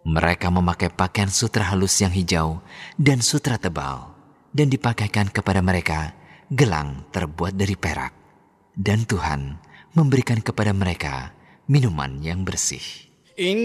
Mereka memakai pakaian sutra halus yang hijau dan sutra tebal, dan dipakaikan kepada mereka gelang terbuat dari perak. Dan Tuhan memberikan kepada mereka minuman yang bersih.